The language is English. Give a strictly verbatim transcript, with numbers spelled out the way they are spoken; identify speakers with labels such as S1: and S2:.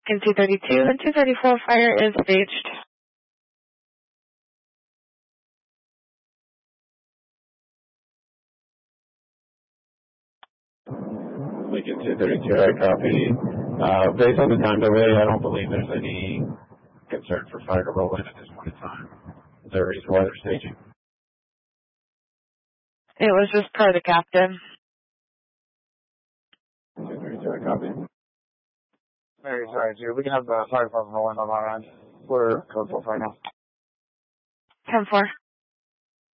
S1: In two thirty-two and two thirty-four, fire is staged.
S2: Lincoln two thirty-two, I copy. Uh, based on the time delay, I don't believe there's any concern for fire to roll in at this point in time. Is there a reason why they're staging?
S1: It was just per the captain.
S2: two thirty-two, I copy.
S3: Very sorry, dude. We can have the fire department roll in on our end. We're code four right now.
S1: ten four.